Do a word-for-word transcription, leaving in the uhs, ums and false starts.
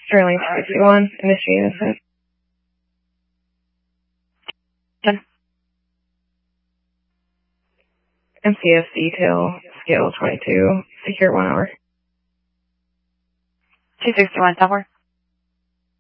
Sterling two sixty-one, initiate ascent. Done. M C S detail, scale twenty-two, secure one hour. two sixty-one, software.